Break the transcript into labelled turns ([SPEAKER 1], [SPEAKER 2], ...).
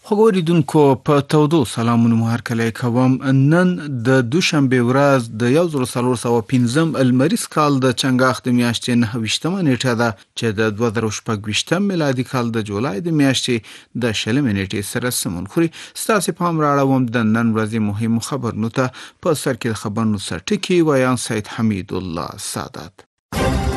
[SPEAKER 1] خوږو لیدونکو په تودو سلامونو مو هرکلی کوم. نن د دوشنبې ورځ د 1415 المریز کال د چنګاښ د میاشتې 9 نیټه ده چې د 2016 میلادي کال د جولای د میاشتې د 20 نیټې سره سمون خوري. ستاسو پام راړوم د نن ورځې مهمو خبرونو ته. په سر کې د خبرونو سرټکی وایان سید حمید الله سادات.